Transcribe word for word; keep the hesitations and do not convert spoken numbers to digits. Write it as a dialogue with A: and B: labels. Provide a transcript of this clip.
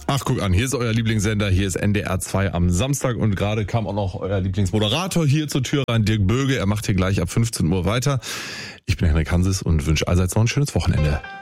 A: Ach, guck an, hier ist euer Lieblingssender, hier ist N D R zwei am Samstag und gerade kam auch noch euer Lieblingsmoderator hier zur Tür rein, Dirk Böge. Er macht hier gleich ab fünfzehn Uhr weiter. Ich bin Henrik Hanses und wünsche allseits noch ein schönes Wochenende.